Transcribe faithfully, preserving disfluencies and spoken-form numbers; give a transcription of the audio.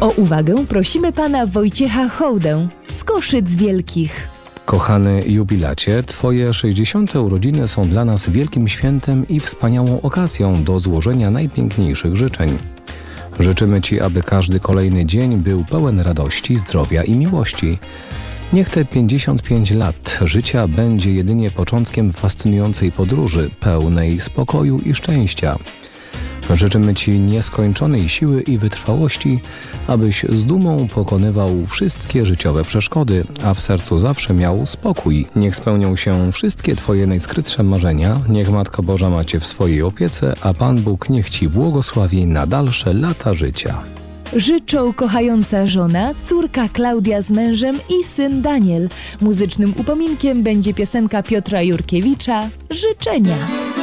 O uwagę prosimy pana Wojciecha Hołdę z Koszyc Wielkich. Kochany jubilacie, Twoje sześćdziesiąte urodziny są dla nas wielkim świętem i wspaniałą okazją do złożenia najpiękniejszych życzeń. Życzymy Ci, aby każdy kolejny dzień był pełen radości, zdrowia i miłości. Niech te pięćdziesiąt pięć lat życia będzie jedynie początkiem fascynującej podróży, pełnej spokoju i szczęścia. Życzymy Ci nieskończonej siły i wytrwałości, abyś z dumą pokonywał wszystkie życiowe przeszkody, a w sercu zawsze miał spokój. Niech spełnią się wszystkie Twoje najskrytsze marzenia, niech Matka Boża ma Cię w swojej opiece, a Pan Bóg niech Ci błogosławi na dalsze lata życia. Życzą kochająca żona, córka Klaudia z mężem i syn Daniel. Muzycznym upominkiem będzie piosenka Piotra Jurkiewicza „Życzenia”.